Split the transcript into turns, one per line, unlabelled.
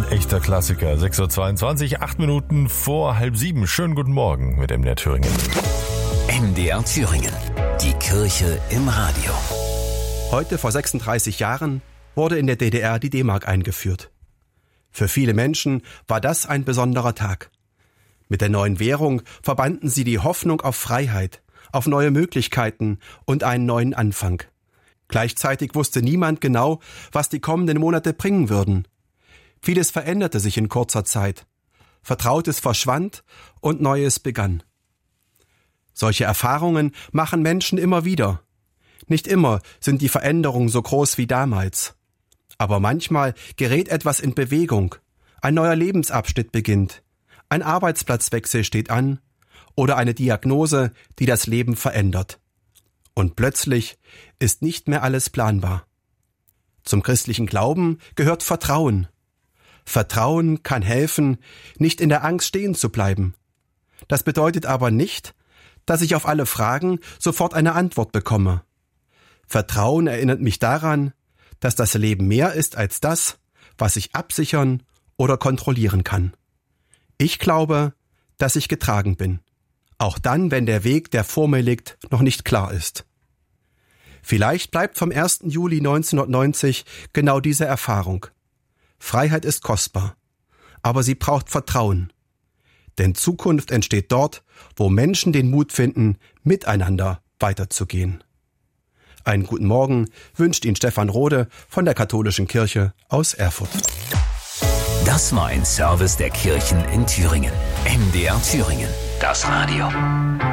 echter Klassiker. 6.22 Uhr, 8 Minuten vor 6:30. Schönen guten Morgen mit MDR Thüringen.
MDR Thüringen. Die Kirche im Radio.
Heute vor 36 Jahren wurde in der DDR die D-Mark eingeführt. Für viele Menschen war das ein besonderer Tag. Mit der neuen Währung verbanden sie die Hoffnung auf Freiheit, auf neue Möglichkeiten und einen neuen Anfang. Gleichzeitig wusste niemand genau, was die kommenden Monate bringen würden. Vieles veränderte sich in kurzer Zeit. Vertrautes verschwand und Neues begann. Solche Erfahrungen machen Menschen immer wieder. Nicht immer sind die Veränderungen so groß wie damals. Aber manchmal gerät etwas in Bewegung. Ein neuer Lebensabschnitt beginnt. Ein Arbeitsplatzwechsel steht an oder eine Diagnose, die das Leben verändert. Und plötzlich ist nicht mehr alles planbar. Zum christlichen Glauben gehört Vertrauen. Vertrauen kann helfen, nicht in der Angst stehen zu bleiben. Das bedeutet aber nicht, dass ich auf alle Fragen sofort eine Antwort bekomme. Vertrauen erinnert mich daran, dass das Leben mehr ist als das, was ich absichern oder kontrollieren kann. Ich glaube, dass ich getragen bin. Auch dann, wenn der Weg, der vor mir liegt, noch nicht klar ist. Vielleicht bleibt vom 1. Juli 1990 genau diese Erfahrung. Freiheit ist kostbar, aber sie braucht Vertrauen. Denn Zukunft entsteht dort, wo Menschen den Mut finden, miteinander weiterzugehen. Einen guten Morgen wünscht Ihnen Stefan Rode von der Katholischen Kirche aus Erfurt.
Das war ein Service der Kirchen in Thüringen. MDR Thüringen. Das Radio.